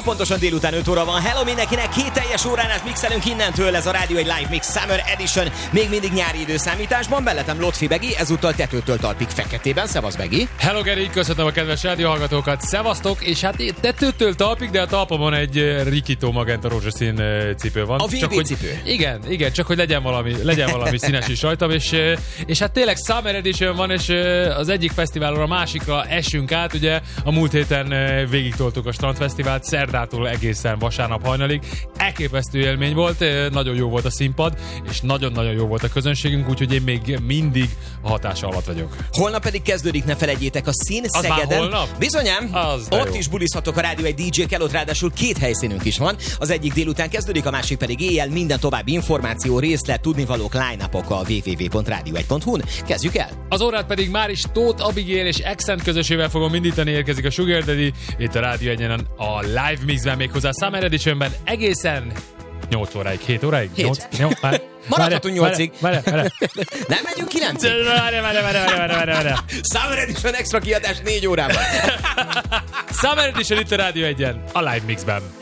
pontosan délután 5 óra van. Hello mindenkinek, 2 teljes óránát mixelünk innentől, ez a Rádió egy Live Mix Summer Edition, még mindig nyári időszámításban. Mellettem Lotfi Begi, ezúttal tetőtől talpig feketében. Szevasz Begi! Hello Geri, köszönöm a kedves rádióhallgatókat, szevasztok, és hát tetőtől talpig, de a talpamon egy Rikito magenta rózsaszín cipő van. A VB cipő. Igen, csak hogy legyen valami színes is rajtam, és hát tényleg Summer Edition van, és az egyik fesztiválról a másikra esünk át, ugye a múlt héten végigtoltuk a Strandfesztivált, szerdától egészen vasárnap hajnalig. Elképesztő élmény volt, nagyon jó volt a színpad, és nagyon-nagyon jó volt a közönségünk, úgyhogy én még mindig a hatása alatt vagyok. Holnap pedig kezdődik, ne felejtjétek, a Szín Szegeden. Holnap? Bizonyám, ott jó. Is bulizhatok a Rádió egy DJ-kkel, ott ráadásul 2 helyszínünk is van. Az egyik délután kezdődik, a másik pedig éjjel. Minden további információ, részlet, tudnivalók, line-upok a www.radio1.hu-n. Kezdjük el! Az órát pedig már is Tóth Abigail és Accent közösével fogom indítani, érkezik a Sugar Daddy, itt a Rádió egyen a Live Mixben, méghozzá a Summer Editionben egészen 8 óráig, 7 óráig? 8? Maradhatunk 8-ig. Nem megyünk 9-ig? Várj. Summer Edition extra kiadás 4 órában. Summer Edition itt a Rádió egyen a Live Mixben.